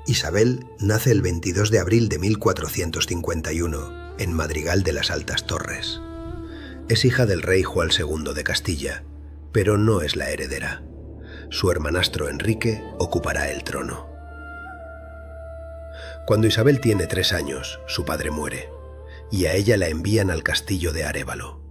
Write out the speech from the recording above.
Isabel nace el 22 de abril de 1451, en Madrigal de las Altas Torres. Es hija del rey Juan II de Castilla, pero no es la heredera. Su hermanastro Enrique ocupará el trono. Cuando Isabel tiene 3 años, su padre muere, y a ella la envían al castillo de Arévalo.